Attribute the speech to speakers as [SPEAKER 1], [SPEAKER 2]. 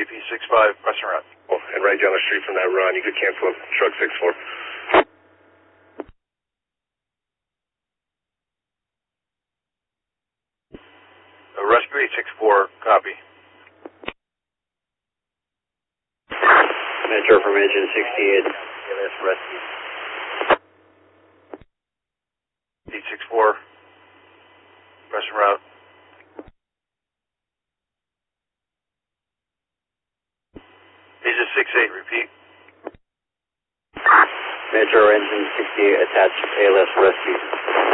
[SPEAKER 1] AP65, Western Route.
[SPEAKER 2] Oh, and right down the street from that run, you could cancel truck 64.
[SPEAKER 1] Rescue 864, copy.
[SPEAKER 3] Metro from engine 68, ALS rescue.
[SPEAKER 1] 864, Western Route. Asia 68, repeat.
[SPEAKER 3] Metro engine 68 attached ALS rescue.